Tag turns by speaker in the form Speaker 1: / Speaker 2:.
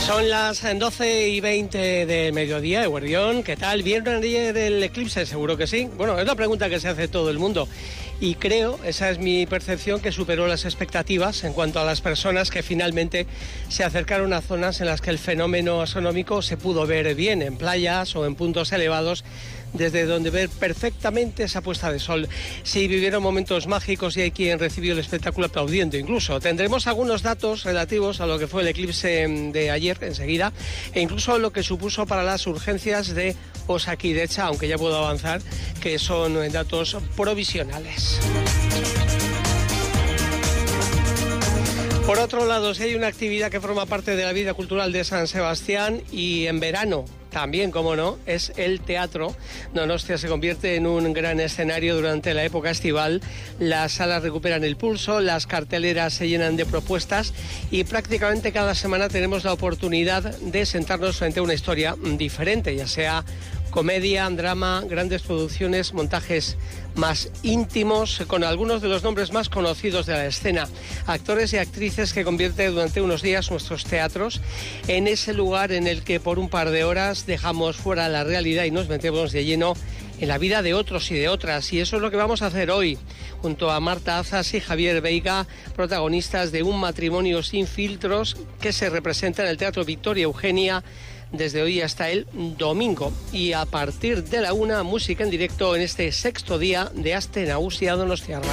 Speaker 1: Son las 12:20 de mediodía, Eguardión. ¿Qué tal? ¿Vieron ayer el eclipse? Seguro que sí. Bueno, es la pregunta que se hace todo el mundo. Y creo, esa es mi percepción, que superó las expectativas en cuanto a las personas que finalmente se acercaron a zonas en las que el fenómeno astronómico se pudo ver bien, en playas o en puntos elevados, desde donde ver perfectamente esa puesta de sol. Sí, vivieron momentos mágicos y hay quien recibió el espectáculo aplaudiendo incluso. Tendremos algunos datos relativos a lo que fue el eclipse de ayer enseguida, e incluso lo que supuso para las urgencias de Osakidecha, aunque ya puedo avanzar que son datos provisionales. Por otro lado, si hay una actividad que forma parte de la vida cultural de San Sebastián, y en verano también, como no, es el teatro. Donostia se convierte en un gran escenario durante la época estival. Las salas recuperan el pulso, las carteleras se llenan de propuestas y prácticamente cada semana tenemos la oportunidad de sentarnos frente a una historia diferente, ya sea comedia, drama, grandes producciones, montajes más íntimos, con algunos de los nombres más conocidos de la escena, actores y actrices que convierten durante unos días nuestros teatros en ese lugar en el que por un par de horas dejamos fuera la realidad y nos metemos de lleno en la vida de otros y de otras. Y eso es lo que vamos a hacer hoy, junto a Marta Azas y Javier Veiga, protagonistas de Un matrimonio sin filtros, que se representa en el Teatro Victoria Eugenia desde hoy hasta el domingo. Y a partir de la 1, música en directo en este sexto día de Aste Nagusia Donostiarra.